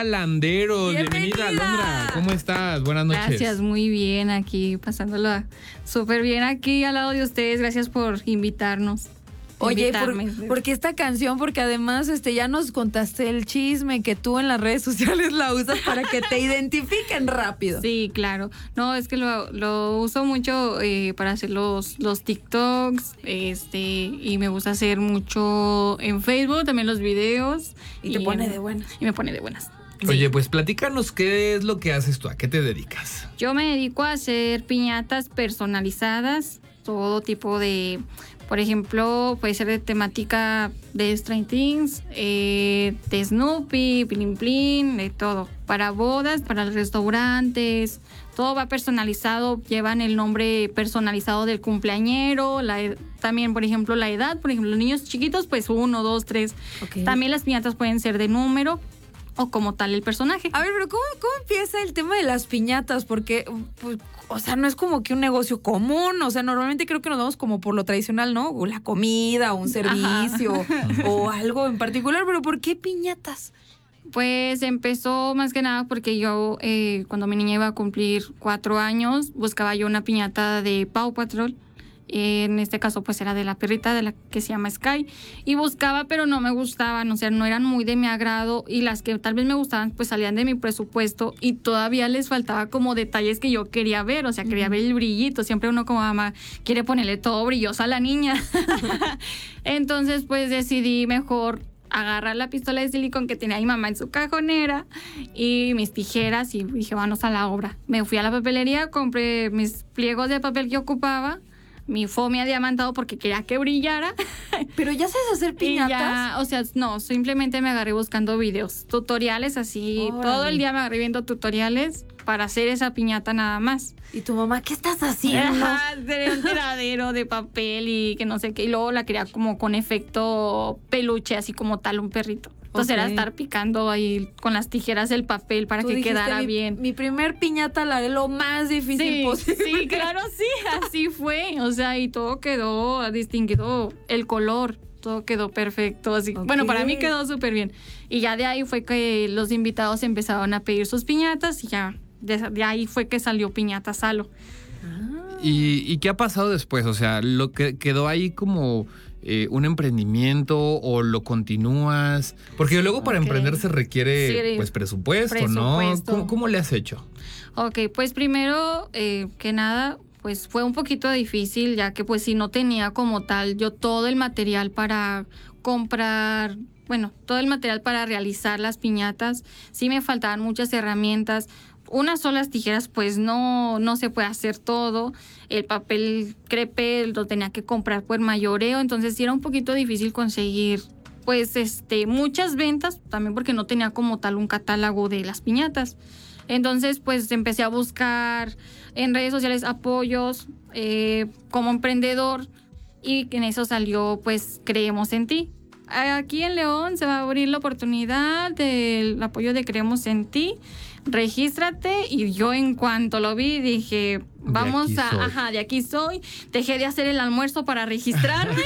Landeros. Bienvenida, Alondra. ¿Cómo estás? Buenas noches. Gracias, muy bien aquí, pasándolo súper bien aquí al lado de ustedes. Gracias por invitarnos. Oye, ¿por qué esta canción? Porque además ya nos contaste el chisme que tú en las redes sociales la usas para que te identifiquen rápido. Sí, claro. No, es que lo uso mucho para hacer los TikToks, y me gusta hacer mucho en Facebook, también los videos. Y te pone de buenas. Y me pone de buenas. Oye, pues platícanos qué es lo que haces tú, ¿a qué te dedicas? Yo me dedico a hacer piñatas personalizadas, todo tipo de... Por ejemplo, puede ser de temática de Stranger Things, de Snoopy, Plin Plin, de todo. Para bodas, para los restaurantes, todo va personalizado, llevan el nombre personalizado del cumpleañero, también, por ejemplo, la edad. Por ejemplo, los niños chiquitos, pues 1, 2, 3. Okay. También las piñatas pueden ser de número o como tal el personaje. A ver, pero ¿cómo empieza el tema de las piñatas? Porque... pues, o sea, no es como que un negocio común, o sea, normalmente creo que nos vamos como por lo tradicional, ¿no? O la comida, o un servicio, o algo en particular, pero ¿por qué piñatas? Pues empezó más que nada porque yo, cuando mi niña iba a cumplir 4 años, buscaba yo una piñata de Paw Patrol. En este caso pues era de la perrita, de la que se llama Sky, y buscaba pero no me gustaban, o sea, no eran muy de mi agrado, y las que tal vez me gustaban pues salían de mi presupuesto y todavía les faltaba como detalles que yo quería ver, o sea, quería ver el brillito. Siempre uno como mamá quiere ponerle todo brilloso a la niña. Entonces pues decidí mejor agarrar la pistola de silicón que tenía mi mamá en su cajonera y mis tijeras, y dije, vamos a la obra. Me fui a la papelería, compré mis pliegos de papel que ocupaba, mi fomia diamantado porque quería que brillara. ¿Pero ya sabes hacer piñatas? Ya, o sea, no, simplemente me agarré buscando videos, tutoriales así. Órale. Todo el día me agarré viendo tutoriales para hacer esa piñata nada más. ¿Y tu mamá qué estás haciendo? Tenía un tiradero de papel y que no sé qué, y luego la quería como con efecto peluche, así como tal un perrito. Entonces era estar picando ahí con las tijeras el papel para que quedara bien. Mi primer piñata la haré lo más difícil posible. Sí, claro, sí, así fue. O sea, y todo quedó distinguido, el color, todo quedó perfecto. Así. Okay. Bueno, para mí quedó súper bien. Y ya de ahí fue que los invitados empezaron a pedir sus piñatas y ya de ahí fue que salió Piñata Salo. ¿Y qué ha pasado después? O sea, ¿lo que quedó ahí como un emprendimiento o lo continúas? Porque luego para emprender se requiere pues presupuesto, ¿no? ¿Cómo le has hecho? Ok, pues primero que nada, pues fue un poquito difícil, ya que pues si no tenía como tal yo todo el material para comprar, bueno, todo el material para realizar las piñatas. Sí me faltaban muchas herramientas. Unas solas tijeras pues no se puede hacer todo. El papel crepé lo tenía que comprar por mayoreo, entonces sí era un poquito difícil conseguir pues muchas ventas, también porque no tenía como tal un catálogo de las piñatas. Entonces pues empecé a buscar en redes sociales apoyos como emprendedor, y en eso salió pues Creemos en Ti. Aquí en León se va a abrir la oportunidad del apoyo de Creemos en Ti. Regístrate, y yo en cuanto lo vi dije, vamos de aquí soy. Dejé de hacer el almuerzo para registrarme.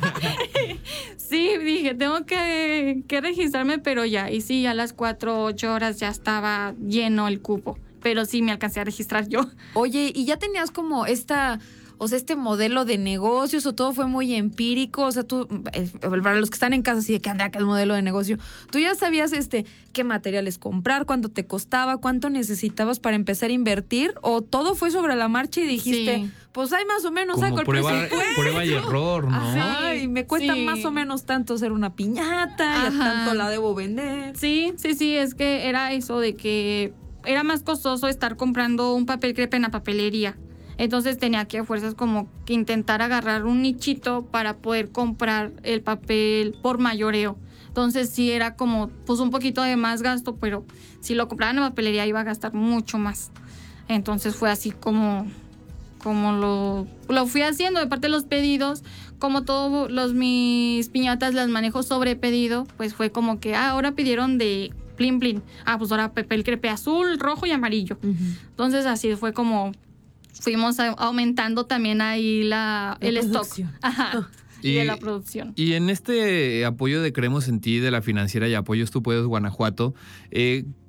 Sí, dije, tengo que registrarme, pero ya. Y sí, a las 4, 8 horas ya estaba lleno el cupo, pero sí me alcancé a registrar yo. Oye, ¿y ya tenías como este modelo de negocios, o todo fue muy empírico? O sea, tú, para los que están en casa, así de que anda, que el modelo de negocio, ¿tú ya sabías qué materiales comprar, cuánto te costaba, cuánto necesitabas para empezar a invertir? ¿O todo fue sobre la marcha y dijiste, pues hay más o menos saco el presupuesto? Prueba y error, ¿no? Ajá, y me cuesta más o menos tanto hacer una piñata, y tanto la debo vender. Sí, es que era eso de que era más costoso estar comprando un papel crepe en la papelería. Entonces tenía que a fuerzas como que intentar agarrar un nichito para poder comprar el papel por mayoreo. Entonces sí era como pues un poquito de más gasto, pero si lo compraba en la papelería iba a gastar mucho más. Entonces fue así como lo fui haciendo. De parte de los pedidos, como todos mis piñatas las manejo sobre pedido, pues fue como que ahora pidieron de Plin Plin. Pues ahora papel crepe azul, rojo y amarillo. Uh-huh. Entonces así fue como fuimos aumentando también ahí el stock. Ajá. Y de la producción. Y en este apoyo de Creemos en Ti, de la financiera y Apoyos Tú Puedes Guanajuato,